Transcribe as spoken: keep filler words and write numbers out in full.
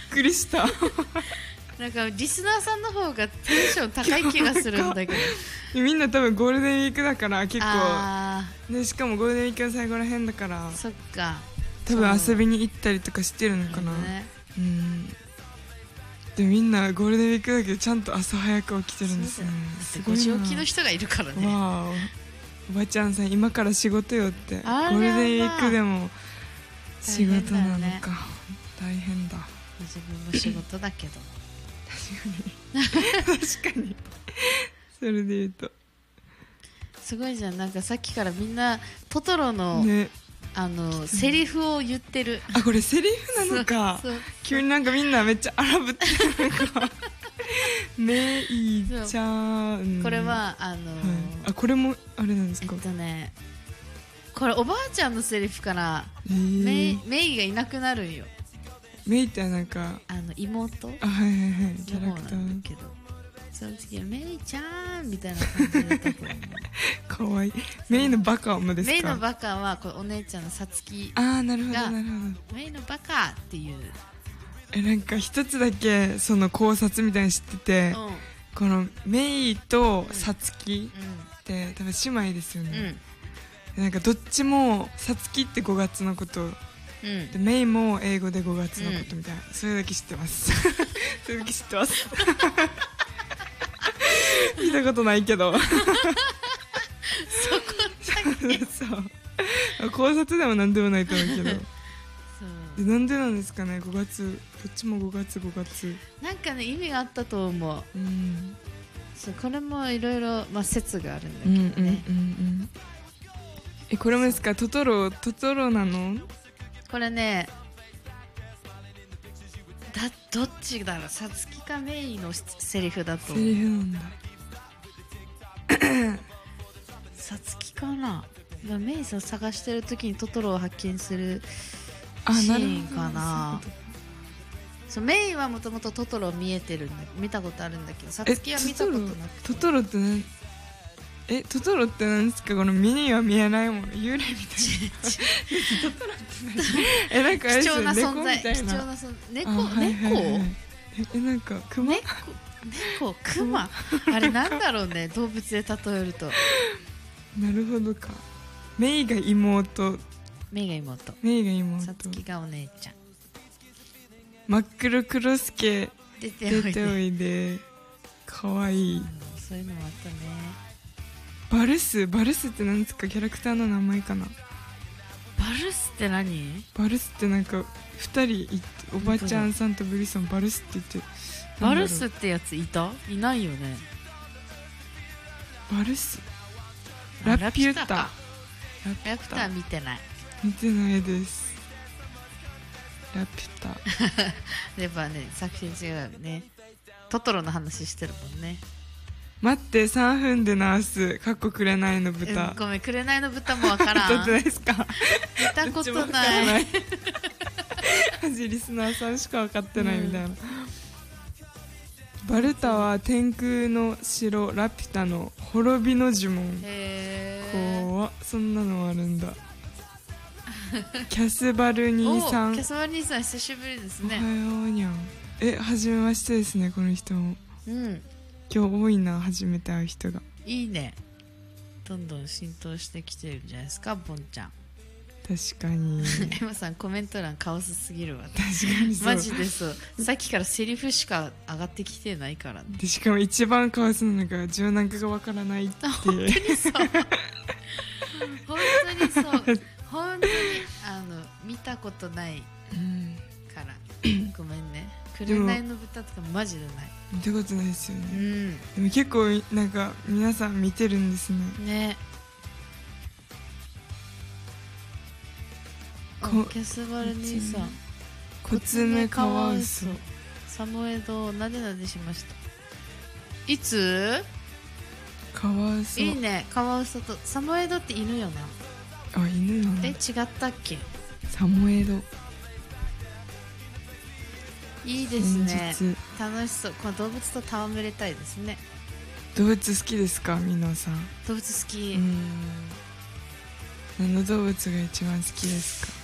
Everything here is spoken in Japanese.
くりしたなんかリスナーさんの方がテンション高い気がするんだけどみんな多分ゴールデンウィークだから結構あでしかもゴールデンウィークの最後らへんだからそっか多分遊びに行ったりとかしてるのかな、 ね、 うんでみんなゴールデンウィークだけどちゃんと朝早く起きてるんですよね。 すごいな。ご時起きの人がいるからね。 わお、おばちゃんさん今から仕事よって。ゴあールデンウィークでも仕事なのか大変だ、ね、 大変だ。 自分の仕事だけど確かに確かにそれで言うとすごいじゃん。なんかさっきからみんなトトロの、ね、あのセリフを言ってる。 あ、これセリフなのか。急になんかみんなめっちゃ荒ぶってるのかめいちゃん。 これはあのーはい、 あ、これもあれなんですか。 えっとねこれおばあちゃんのセリフから、えー、メイ、メイがいなくなるんよ。 メイってなんかあの妹あ、はいはいはい、キャラクターなんだけどその次はメイちゃんみたいな感じだったと思うかわいい。メイのバカもですか。 メイのバカはこれお姉ちゃんのさつきが、あー、なるほどなるほど、メイのバカっていうえ、なんか一つだけその考察みたいに知ってて、うん、このメイとさつきって、うん、多分姉妹ですよね、うん、なんかどっちもさつきってごがつのこと、うん、でメイも英語でごがつのことみたいな、うん、それだけ知ってますそれだけ知ってます聞いたことないけどそこだけそう考察でも何でもないと思うけどでなんでなんですかね。ごがつどっちもごがつごがつなんかね意味があったと思う、うん、そうこれもいろいろ説があるんだけどね、うんうんうんうん、 えこれもですか。トトロトトロなの。 これねだどっちだろう。さつきかメイのセリフだと思う。 セリフなんださつきかな。メイさん探してる時にトトロを発見するシーンかな。そうメイはもともとトトロ見えてるんだ見たことあるんだけどさつきは見たことなくて。 トトロって何えトトロって何ですか。この目には見えないもの幽霊みたいなトトロって何えなんかあれですよ、 貴重な存在猫みたいな。 貴重な存猫、 はいはいはい、 猫えなんかクマ猫猫クマあれなんだろうね動物で例えると。 なるほどか。メイが妹メイが妹メイが妹さつきがお姉ちゃん。 真っ黒クロスケ出ておいで出ておいでかわいい、うん、 そういうのもあったね。 バルスバルスって何ですか。キャラクターの名前かな。 バルスって何。 バルスってなんかふたりいおばちゃんさんとブリソンバルスって言ってバルスってやついたいないよね。 バルスラピュタラピュタ見てない見てないです。ラピュタやっぱね作品違うね。トトロの話してるもんね。 待ってさんぷんで直すかっこくれないの豚、 うん、ごめんくれないの豚もわからん撮ってないですか。 見たことないマジリスナーさんしか分かってないみたいな、うん、バルタは天空の城ラピュタの滅びの呪文。 へー怖っそんなのあるんだキャスバル兄さんキャスバル兄さん久しぶりですね。 おはようにゃん。えはじめましてですねこの人も。うん今日多いな初めて会う人が。 いいねどんどん浸透してきてるんじゃないですかボンちゃん。 確かにエマさんコメント欄カオスすぎるわ。 確かにそうマジでそうさっきからセリフしか上がってきてないからね。 でしかも一番カオスなのが柔軟化がわからないって本当にそう本当にそう本当にあの見たことないから、うん、ごめんね。紅の豚とかマジでない見たことないですよね、うん、でも結構なんか皆さん見てるんですね。 ねキャスバル兄さんコツメカワウソサモエドをなでなでしました。いつカワウソいいね。カワウソとサモエドって犬よな。 あ犬なの。 え違ったっけ。 サモエドいいですね楽しそう。この動物と戯れたいですね。 動物好きですか皆さん。 動物好き。 うん何の動物が一番好きですか。